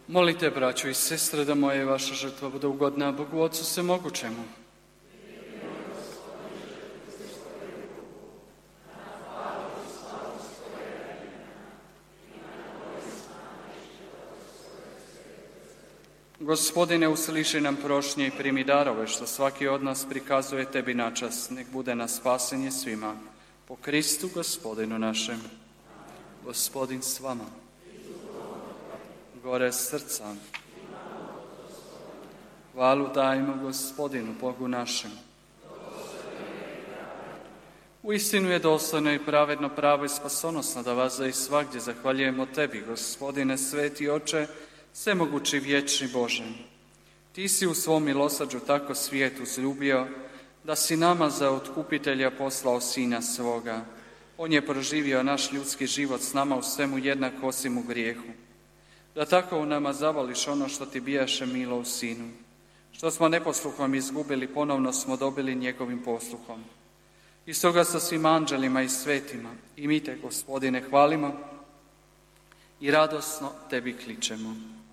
Molite, braćo i sestre, da moja i vaša žrtva bude ugodna Bogu Otcu Svemogućemu. Gospodine, usliši nam prošnje i primi darove, što svaki od nas prikazuje tebi na čast, nek bude na spasenje svima. Po Kristu Gospodinu našem. Gospodin s vama. Gore srca. Hvalu dajmo Gospodinu, Bogu našem. Uistinu je dostojno i pravedno, pravo i spasonosno da vas i svagdje zahvaljujemo tebi, Gospodine, sveti Oče, svemogući vječni Bože. Ti si u svom milosrđu tako svijet uzljubio, da si nama za otkupitelja poslao Sina svoga. On je proživio naš ljudski život s nama u svemu jednak osim u grijehu. Da tako u nama zavoliš ono što ti bijaše milo u Sinu. Što smo neposluhom izgubili, ponovno smo dobili njegovim posluhom. I stoga sa svim anđelima i svetima i mi te, Gospodine, hvalimo i radosno tebi kličemo.